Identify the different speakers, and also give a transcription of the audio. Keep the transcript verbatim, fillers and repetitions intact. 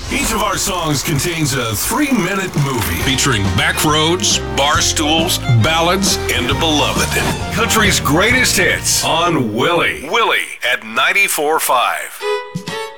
Speaker 1: Each of our songs contains a three-minute movie featuring backroads, bar stools, ballads, and a beloved. Country's greatest hits on Willie. Willie at ninety-four point five.